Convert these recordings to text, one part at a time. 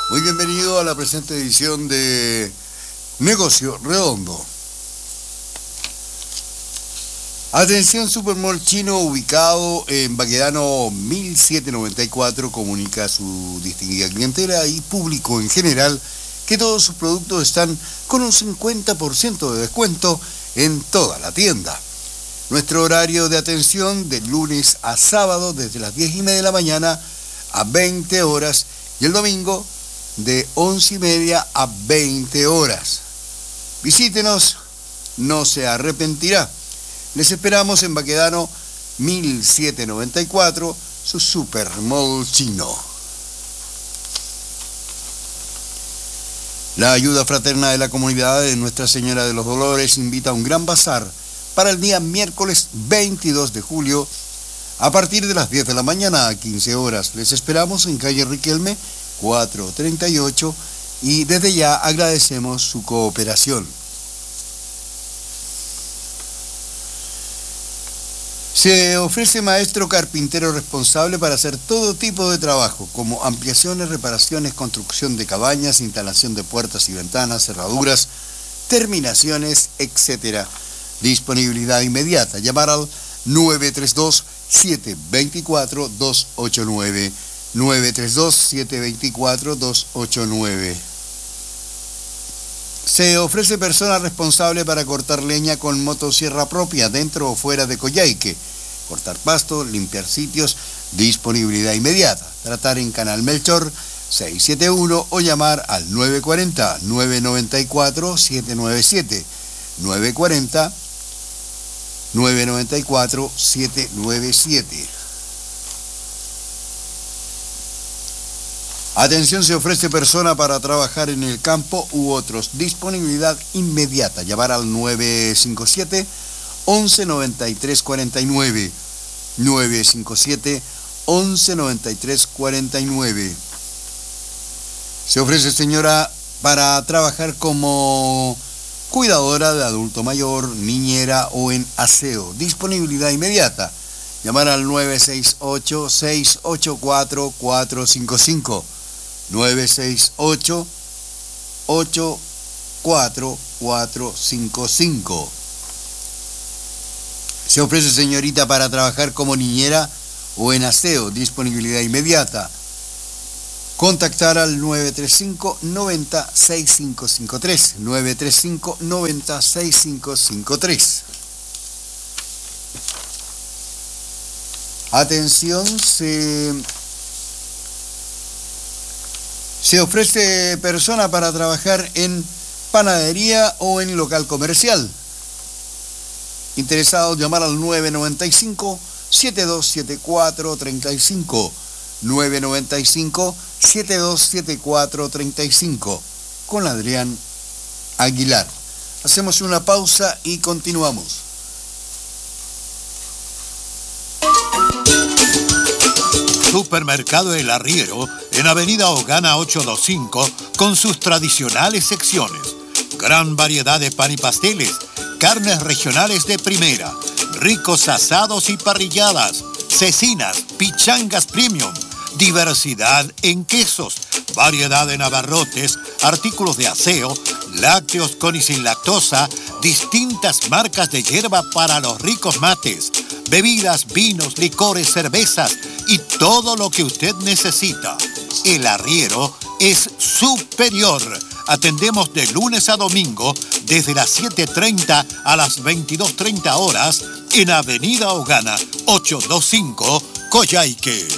Muy bienvenido a la presente edición de Negocio Redondo. Atención, Supermall Chino, ubicado en Baquedano 1794, comunica a su distinguida clientela y público en general que todos sus productos están con un 50% de descuento en toda la tienda. Nuestro horario de atención de lunes a sábado desde las 10:30 de la mañana a 20 horas y el domingo de 11:30 a 20 horas. Visítenos, no se arrepentirá. Les esperamos en Baquedano 1794, su Supermall Chino. La ayuda fraterna de la comunidad de Nuestra Señora de los Dolores invita a un gran bazar para el día miércoles 22 de julio a partir de las 10 de la mañana a 15 horas. Les esperamos en calle Riquelme 438 y desde ya agradecemos su cooperación. Se ofrece maestro carpintero responsable para hacer todo tipo de trabajo, como ampliaciones, reparaciones, construcción de cabañas, instalación de puertas y ventanas, cerraduras, terminaciones, etc. Disponibilidad inmediata. Llamar al 932-724-289. 932-724-289. Se ofrece persona responsable para cortar leña con motosierra propia dentro o fuera de Coyhaique, cortar pasto, limpiar sitios, disponibilidad inmediata. Tratar en Canal Melchor 671 o llamar al 940-994-797. 940-994-797. Atención, se ofrece persona para trabajar en el campo u otros. Disponibilidad inmediata. Llamar al 957 11 93 49. 957 11 93 49. Se ofrece señora para trabajar como cuidadora de adulto mayor, niñera o en aseo. Disponibilidad inmediata. Llamar al 968 684 455. 968-84455. Se ofrece señorita para trabajar como niñera o en aseo. Disponibilidad inmediata. Contactar al 935-90-6553. 935-90-6553. Atención, se ofrece persona para trabajar en panadería o en local comercial. Interesados, llamar al 995-7274-35. 995-7274-35 con Adrián Aguilar. Hacemos una pausa y continuamos. Supermercado El Arriero, en Avenida Ogana 825, con sus tradicionales secciones. Gran variedad de pan y pasteles, carnes regionales de primera, ricos asados y parrilladas, cecinas, pichangas premium, diversidad en quesos, variedad en abarrotes, artículos de aseo, lácteos con y sin lactosa, distintas marcas de hierba para los ricos mates, bebidas, vinos, licores, cervezas y todo lo que usted necesita. El Arriero es superior. Atendemos de lunes a domingo desde las 7:30 a las 22:30 horas en Avenida Ogana 825, Coyhaique.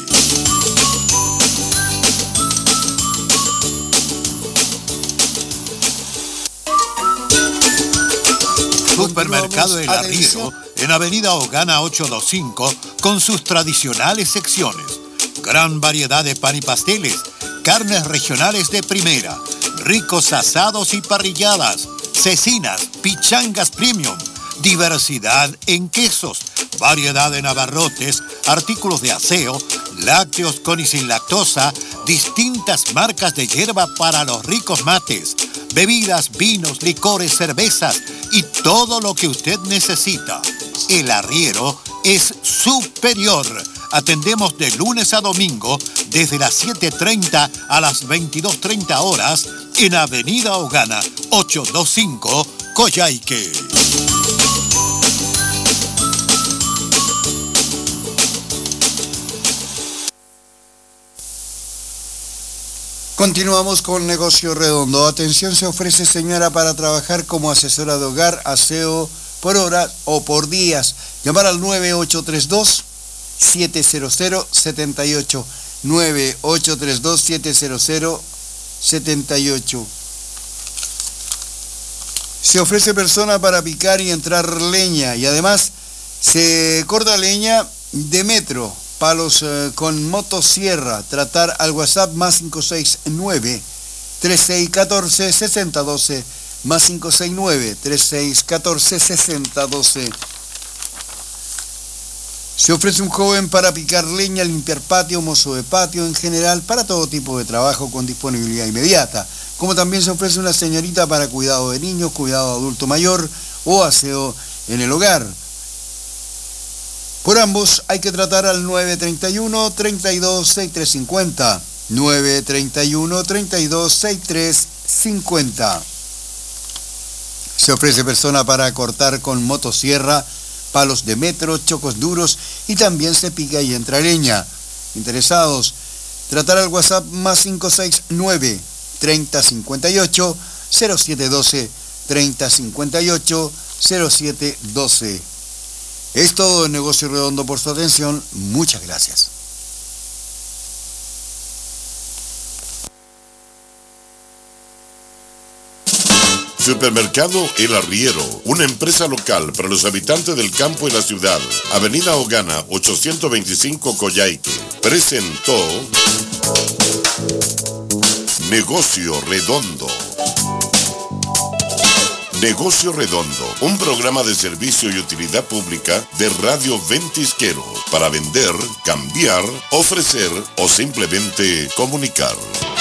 Supermercado El Arriero, en Avenida Ogana 825, con sus tradicionales secciones. Gran variedad de pan y pasteles, carnes regionales de primera, ricos asados y parrilladas, cecinas, pichangas premium, diversidad en quesos, variedad en abarrotes, artículos de aseo, lácteos con y sin lactosa, distintas marcas de hierba para los ricos mates, bebidas, vinos, licores, cervezas y todo lo que usted necesita. El Arriero es superior. Atendemos de lunes a domingo desde las 7:30 a las 22:30 horas en Avenida Hogana 825, Coyhaique. Continuamos con Negocio Redondo. Atención, se ofrece señora para trabajar como asesora de hogar, aseo por hora o por días. Llamar al 9832-700-78. 9832-700-78. Se ofrece persona para picar y entrar leña y además se corta leña de metro. Palos con motosierra. Tratar al WhatsApp más 569-3614-6012. Más 569-3614-6012. Se ofrece un joven para picar leña, limpiar patio, mozo de patio en general, para todo tipo de trabajo con disponibilidad inmediata. Como también se ofrece una señorita para cuidado de niños, cuidado de adulto mayor o aseo en el hogar. Por ambos hay que tratar al 931-32-6350. 931-32-6350. Se ofrece persona para cortar con motosierra, palos de metro, chocos duros y también se pica y entra leña. Interesados, tratar al WhatsApp más 569-3058-0712. 3058-0712. Es todo en Negocio Redondo. Por su atención. Muchas gracias. Supermercado El Arriero, una empresa local para los habitantes del campo y la ciudad. Avenida Hogana 825, Coyhaique. Presentó Negocio Redondo. Negocio Redondo, un programa de servicio y utilidad pública de Radio Ventisquero para vender, cambiar, ofrecer o simplemente comunicar.